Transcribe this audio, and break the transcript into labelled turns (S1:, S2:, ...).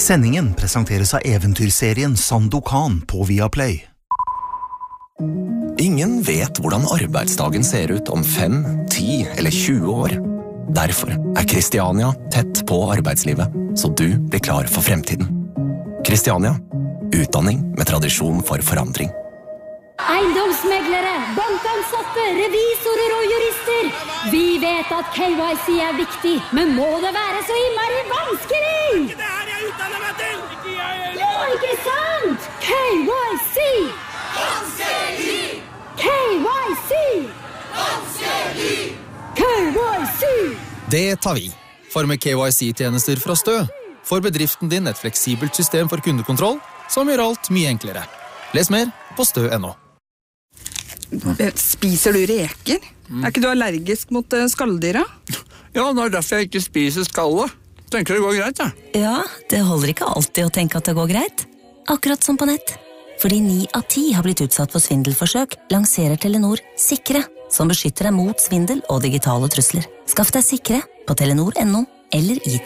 S1: Sendingen presenteres av eventyrserien Sandokan på Viaplay.
S2: Ingen vet hvordan arbeidsdagen ser ut om 5, 10 eller 20 år. Derfor Christiania tett på arbeidslivet, så du blir klar for fremtiden. Christiania, utdanning med tradisjon for forandring.
S3: Eiendomsmeglere, bankansatte, revisorer og jurister. Vi vet at KYC viktig, men må det være så innmari vanskelig?
S4: Det her jeg utdanner meg til!
S3: Ja, ikke sant? KYC!
S4: Vanskelig!
S3: KYC!
S4: Vanskelig!
S3: KYC!
S5: Det tar vi. For med KYC-tjenester fra Stø får bedriften din et fleksibelt system for kundekontroll som gjør alt mye enklere. Les mer på stø.no.
S6: Spiser du reker? Ikke du allergisk mot skalldyra?
S7: Ja, det derfor jeg ikke spiser skallet. Tenker det går greit, ja.
S8: Ja, det holder ikke alltid å tenke at det går greit. Akkurat som på nett. Fordi 9 av 10 har blitt utsatt for svindelforsøk, lanserer Telenor Sikre, som beskytter deg mot svindel og digitale trusler. Skaff deg Sikre på telenor.no eller i